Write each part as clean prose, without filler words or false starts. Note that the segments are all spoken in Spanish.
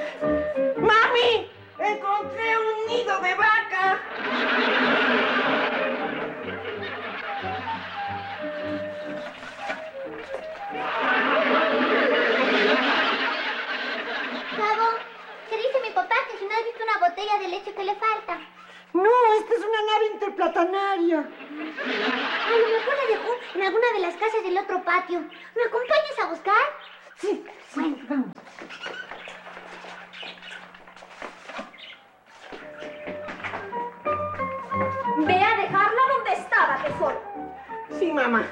¡Mami! ¡Encontré un nido de vaca! Chavo, ¿qué dice mi papá? Que si no has visto una botella de leche que le falta. No, esta es una nave interplatanaria. A lo mejor la dejó en alguna de las casas del otro patio. ¿Me acompañas a buscar? Sí, Bueno. vamos. Ve a dejarla donde estaba, tesoro. Sí, mamá.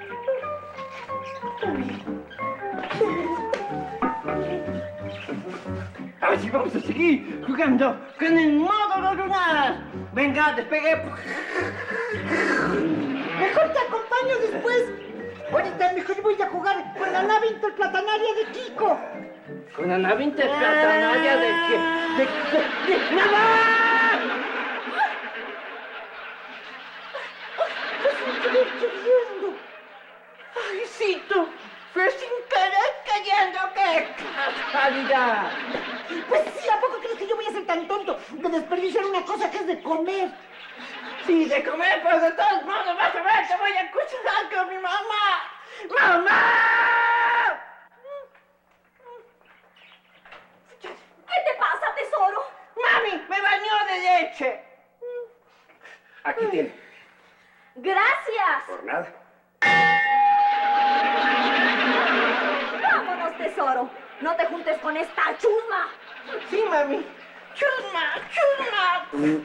Ahora sí vamos a seguir jugando con el módulo lunar. Venga, despegue. Mejor te acompaño después. Ahorita mejor voy a jugar con la nave interplatanaria de Kiko. Con la nave interplatanaria de que... ¡De nada! ¡Estoy cayendo! ¡Ay, Cito! ¡Fue sin querer cayendo! ¡Qué casualidad! Pues sí, ¿a poco crees que yo voy a ser tan tonto de desperdiciar una cosa que es de comer? Sí, de comer, pero de todos modos vas a ver, te voy a cuchillar con mi mamá. ¡Mamá! ¿Qué te pasa, tesoro? ¡Mami, me bañó de leche! Aquí tiene. Gracias. Por nada. Vámonos, tesoro. No te juntes con esta chusma. Sí, mami. ¡Chusma, chusma!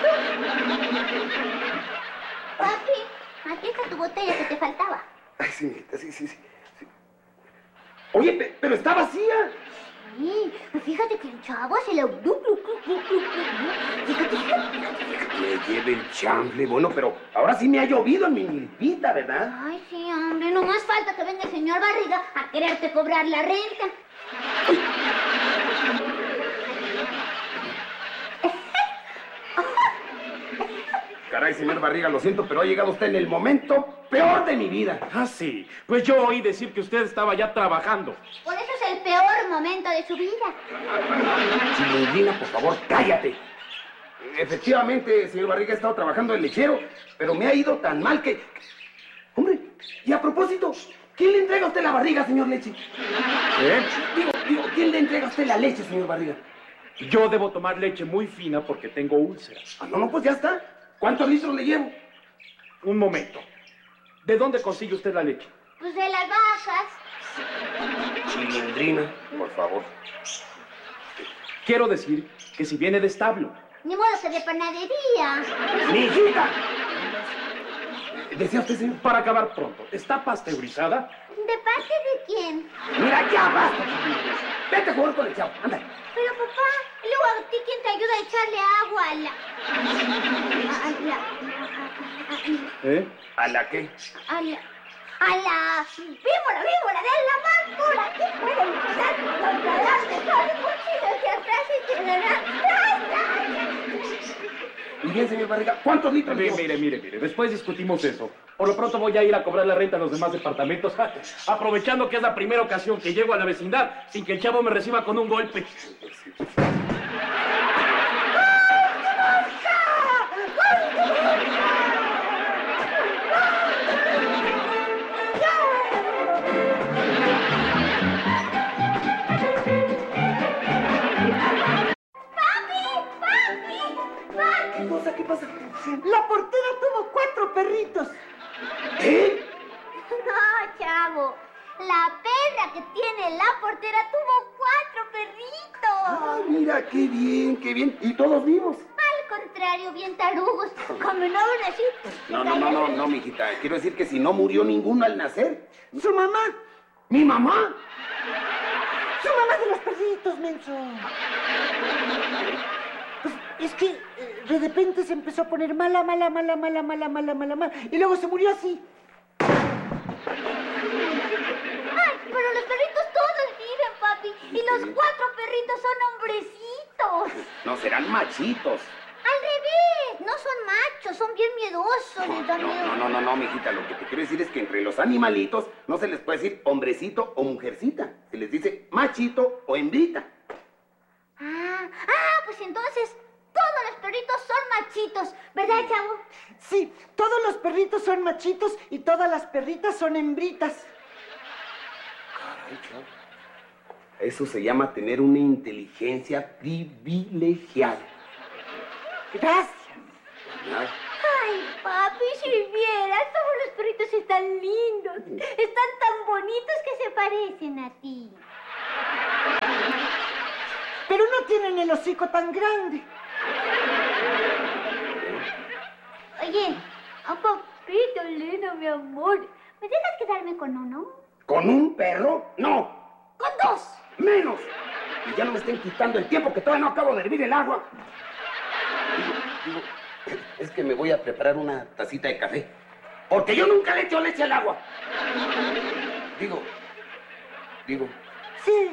Papi, aquí está tu botella que te faltaba. Ay, sí, mijita, sí. Oye, pero está vacía. Sí, pues fíjate que el chavo se la... Fíjate. Me lleve el chanfle. Bueno, pero ahora sí me ha llovido en mi milpita, ¿verdad? Ay, sí, hombre, no más falta que venga el señor Barriga a quererte cobrar la renta. Caray, señor Barriga, lo siento, pero ha llegado usted en el momento peor de mi vida. Ah, sí. Pues yo oí decir que usted estaba ya trabajando. Por eso es el peor momento de su vida. Chilindrina, por favor, cállate. Efectivamente, señor Barriga, he estado trabajando en lechero, pero me ha ido tan mal que... Hombre, y a propósito, ¿quién le entrega a usted la barriga, señor Leche? Digo, ¿quién le entrega a usted la leche, señor Barriga? Yo debo tomar leche muy fina porque tengo úlceras. Ah, no, pues ya está. ¿Cuántos litros le llevo? Un momento. ¿De dónde consigue usted la leche? Pues de las vacas. Chilindrina, por favor. Quiero decir que si viene de establo. Ni modo que de panadería. ¡Mi hijita! ¿Decía usted, señor? Para acabar pronto, ¿está pasteurizada? ¿De parte de quién? Mira, ya basta, Chilindrina. Vete a jugar con el chavo, anda. Pero papá, luego a ti quién te ayuda a echarle agua a la... ¿A la qué? A la víbora de la más pura que puede empezar controlarse con el cuchillo hacia atrás y te dará... Y bien, señor Barriga, ¿cuántos litros le llevo? Mire, después discutimos eso. Por lo pronto voy a ir a cobrar la renta a los demás departamentos, aprovechando que es la primera ocasión que llego a la vecindad sin que el chavo me reciba con un golpe. ¿Qué pasa? La portera tuvo 4 perritos. ¿Eh? No, chavo. La perra que tiene la portera tuvo 4 perritos. Ah, mira, qué bien. ¿Y todos vivos? Al contrario, bien tarugos. Como no aún así. No, mijita. Quiero decir que si no murió ninguno al nacer. Su mamá. ¿Mi mamá? Su mamá de los perritos, menso. Pues es que de repente se empezó a poner mala. Y luego se murió así. Ay, pero los perritos todos viven, papi. Y los 4 perritos son hombrecitos. No, serán machitos. Al revés, no son machos, son bien miedosos. les da miedo. No, mijita. Lo que te quiero decir es que entre los animalitos no se les puede decir hombrecito o mujercita. Se les dice machito o hembrita. Pues entonces todos los perritos son machitos, ¿verdad, chavo? Sí, todos los perritos son machitos y todas las perritas son hembritas. Caray, chavo. Eso se llama tener una inteligencia privilegiada. Gracias. Nada. Ay, papi, si vieras, todos los perritos están lindos. Están tan bonitos que se parecen a ti. Pero no tienen el hocico tan grande. Oye, papito lindo, mi amor, ¿me dejas quedarme con uno? ¿Con un perro? No. ¡Con dos! ¡Menos! Y ya no me estén quitando el tiempo que todavía no acabo de hervir el agua. Digo, es que me voy a preparar una tacita de café. Porque yo nunca le echo leche al agua. Digo. Sí.